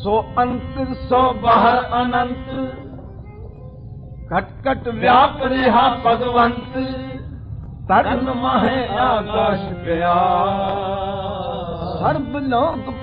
ਸੋ ਅੰਤਰ ਸੋ ਬਾਹਰ ਅਨੰਤ, ਘਟ ਘਟ ਵਿਆਪ ਰਿਹਾ ਭਗਵੰਤ, ਤਰਨ ਮਾਹੇ ਆਕਾਸ਼ ਪਿਆ। ਸਰਬ ਲੋਕ